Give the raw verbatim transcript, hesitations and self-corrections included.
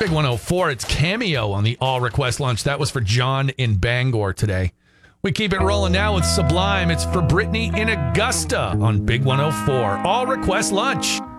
Big one oh four, it's Cameo on the All Request Lunch. That was for John in Bangor today. We keep it rolling now with Sublime. It's for Brittany in Augusta on Big one oh four. All Request Lunch.